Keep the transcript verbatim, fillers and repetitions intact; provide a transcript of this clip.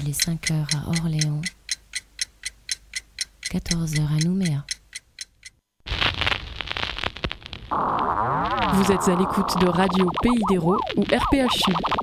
Il est cinq heures à Orléans, quatorze heures à Nouméa. Vous êtes à l'écoute de Radio Pays d'Hérault ou R P H Sud.